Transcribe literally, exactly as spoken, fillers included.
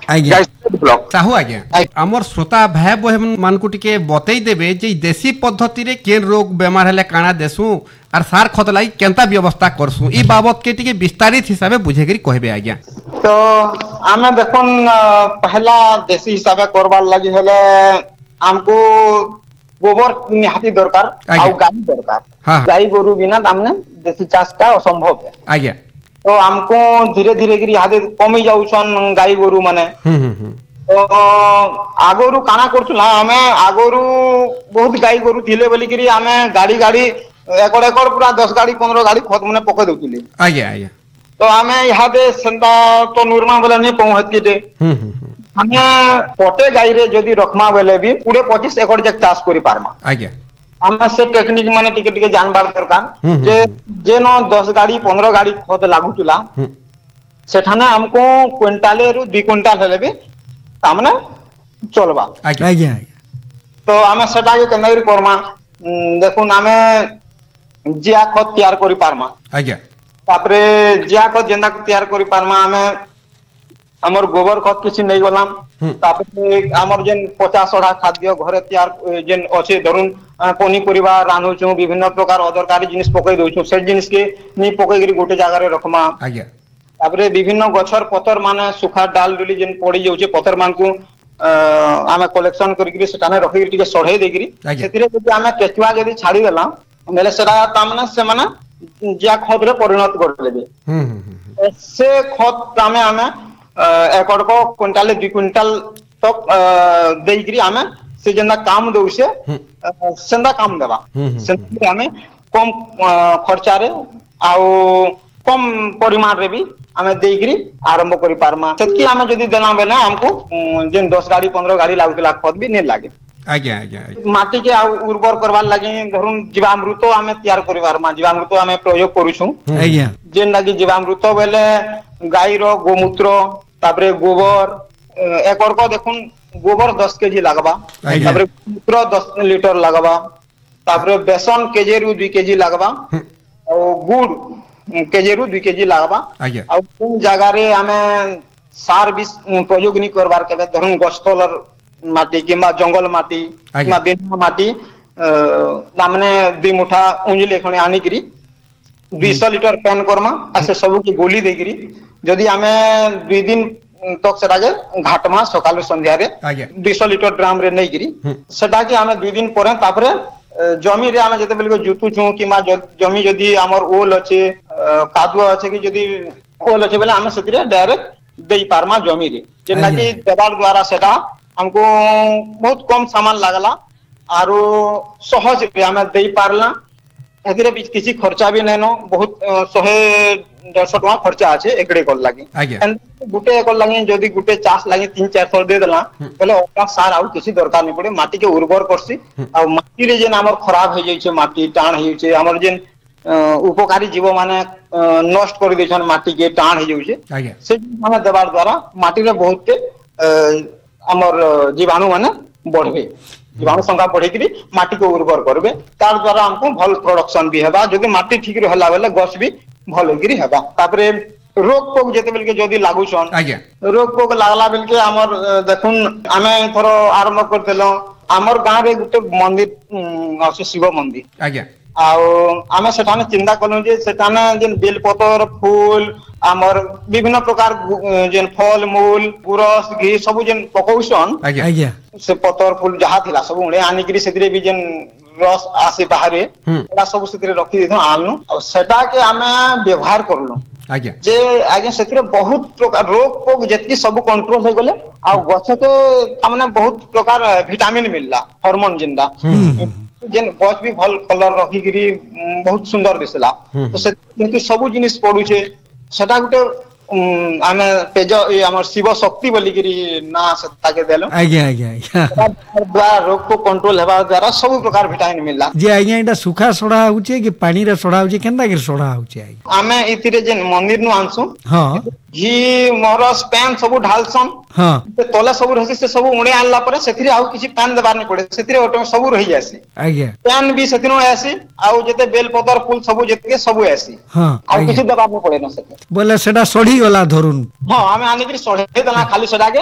आज्ञा ब्लॉक साहू आज्ञा आमर श्रोता भाई बहन मान को टिके बतई देबे जे देसी पद्धति रे केन रोग बेमार हेले काना देसु आर सार खत लाई केनता व्यवस्था करसु ई बाबत के टिके विस्तारित हिसाबे बुझे करी कहबे आज्ञा। तो आमे देखन पहला देसी हिसाबे करबार लागि हेले हमको गोबर निहाती दरकार आ गाय दरकार गाय गोरु बिना हमने देसी चाष का असंभव है आज्ञा। तो हमको धीरे धीरे गिरी हादे कमी जाउछन गाय गोरु माने तो आगोरु काना करछुला हमें आगोरु बहुत गाय गोरु थिले बोली गिरी हमें गाड़ी गाड़ी एकड़ एकड़ पूरा दस गाड़ी पंद्रह गाड़ी खत मने पके दउतिले आज्ञा आज्ञा। तो हमें इहादे सेंता तो नुरमा बोले नहीं पहुंचती दे हमें पटे गाई रे जदी रखमा बेले भी पूरे पच्चीस एकड़ जक चाष करि पारमा आज्ञा। हमें से टेक्निक माने टिके टिके जानबार दरकार जे जे न दस गाड़ी पंद्रह गाड़ी खत लागुचुला सेठाने हमको क्विंटाले रु दो क्विंटाल हेले भी तामने चलबा आज्ञा आज्ञा। तो हमें सेटा के केनरी करमा देखुन हमें जिया खत तैयार करि पारमा आज्ञा। तापरे जिया खत जेंदा तैयार करि पारमा हमें हमर गोबर खत किछि नै गलाम तापरे हमर जेन पचास सड़ा खाद्य घरे तैयार जेन अछि धरुन पनी परिवा रान्हुछु विभिन्न प्रकार अदरकारी जिनिस पकई दउछु से जिनिस के नि पकई गिरी गोटे जगह रे रखमा आज्ञा। तापरे विभिन्न गछर पतर माने सुखा डाल डुली जेन पड़ी जाउछे पतर मान को आमे कलेक्शन करिकरी सेटाने रखि टिके सढ़े देगिरी सेतिरे जदि आमे केचुआ जदि छाड़ी देला मेले सेटा तामने से माने जिया खत रे परिणत कर लेबे हम से खत आमे आमे एकड़ को क्विंटाल दो क्विंटाल तक देगिरी आमे से जेंदा काम दउसे सेंदा काम देबा सेंदा आमे कम खर्चा रे आउ कम परिमाण रे भी आमे देगिरी आरंभ करि पारमा सेतकी आमे जदी देना बेना हमको जेन दस गाड़ी पंद्रह गाड़ी लागुला खत भी नै लागे आज्ञा आज्ञा। माटी के उर्वर करबार लागि धरुन जीवामृत आमे तैयार करिवार मा जीवामृत आमे प्रयोग करूछु आज्ञा। जेन लागि जीवामृत बेले गाय रो गोमूत्र तापरे गोबर एकड़ को देखुन गोबर दस केजी लागबा तापरे मूत्र दस लीटर लागबा तापरे बेसन केजी रु दो केजी लागबा और गुड़ केजी रु दो केजी लागबा और कोन जगह रे हमें सार भी प्रयोग नहीं करबार के धरुन गछतलर माटी किंबा जंगल माटी किंबा बेना माटी तामने दि मुठा उंजले खणे आनी करी दो सौ लीटर पेन करमा आ से सब की गोली देगिरी जदी हमें दो दिन तक सेटा के घाटमा सकाल संध्या रे दो सौ लीटर ड्राम रे नै गिरी सेटा के हमें दो दिन परे तापरे जमी रे हमें जते बेल जुतु छु किंबा जमी जदी हमर ओल अछि कादुआ अछि कि जदी ओल अछि बेले हमें सेतिरे डायरेक्ट देई पारमा जमी रे जेना कि देबार द्वारा सेटा हमको बहुत कम सामान लागला आरो सहज रे हमें देई पारला एथिरे भी किसी खर्चा भी नैनो बहुत सौ डेढ़ सौ टका खर्चा আছে एकड़े कर लागि गुटे एकड़ लागि जदी गुटे चास लागि तीन चार सौ दे देला पहले ओका सार आउ किसी दरकार नै पड़े माटी के उर्वर करसी आ माटी रे जेन हमर खराब हो जाय छै माटी टाण हो छै हमर जेन उपकारी जीव माने नष्ट कर दै छन माटी के टाण हो जाय छै से हमें देबार द्वारा माटी रे बहुत हमर जीवाणु माने बढ़बे जीवाणु संख्या बढ़ी माटी को उर्वर करबे तार द्वारा हमको भल प्रोडक्शन भी हेबा जदी माटी ठीक रहला बेले गछ भी भल गिरी हेबा तापरे रोग पोक जेते बेल के जदी लागु छन आज्ञा रोग पोक लागला बेल के हमर देखुन हमें थरो आरंभ कर देलो हमर गांव रे गुटे मंदिर अछि शिव मंदिर आज्ञा आउ आमे सेठाने चिंता कलु जे सेठाने जेन बेलपतर फूल हमर विभिन्न प्रकार जेन फल मूल गुरस घी सब जेन पकौसन आज्ञा से पतर फूल जहा थिला सब उड़े आनी करी सेतिरे भी जेन रस आसे बाहरे एला सब सेतिरे रखि देथो आलनु और सेटा के हमें व्यवहार करलो आज्ञा जे आज्ञा सेतिरे बहुत प्रकार रोग पोक जेतकी सब कंट्रोल हो गले आ गछ के हमने बहुत प्रकार विटामिन मिलला हार्मोन जिंदा जेन गछ भी भल कलर रखि गिरी बहुत सुंदर दिसला तो से किंतु सब जिनिस पडु छे सेटा गुटे आमे तेज ए हमर शिव शक्ति बोली गिरी ना सत्ता के देलो आज्ञा आज्ञा द्वारा रोग को कंट्रोल हेबा द्वारा सब प्रकार विटामिन मिलला जे आज्ञा एटा सुखा सोडा होचे कि पानी रे सोडा होचे केनता के सोडा होचे आमे इतिरे जेन मंदिर नु आनसु हां घी मोरस पेन सब ढालसन हां ते तोला सब रहसी से सब उणे आनला पर सेथिरे आउ किछि पेन देबार नै पड़े सेथिरे ऑटो सब रहि जासी आज्ञा पेन भी सेथिनो आसी आउ जते बेल पतर फूल सब जते सब आसी हां आउ किछि देबार नै पड़े न सेते बोले सेटा सोडी गला धरुन हां हमें आनी कि सोडे देला खाली सोडा के